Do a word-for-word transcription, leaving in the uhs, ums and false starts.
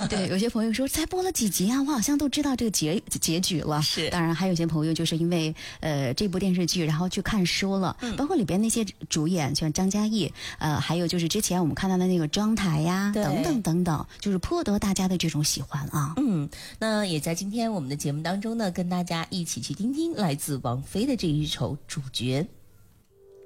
对，有些朋友说才播了几集啊，我好像都知道这个结结局了。 是， 当然还有些朋友就是因为呃这部电视剧，然后去看书了，嗯、包括里边那些主演，像张嘉译，呃，还有就是之前我们看到的那个庄台呀，等等等等，就是颇得大家的这种喜欢啊。 嗯，那也在今天我们的节目当中呢，跟大家一起去听听来自王菲的这一首主角。